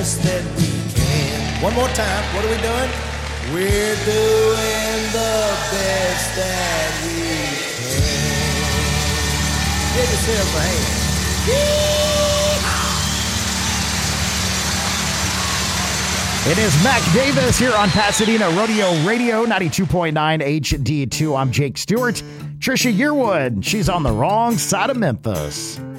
that we can. One more time. What are we doing? We're doing the best that we can. Give yourself a hand. It is Mac Davis here on Pasadena Rodeo Radio 92.9 HD2. I'm Jake Stewart. Trisha Yearwood, she's on the wrong side of Memphis.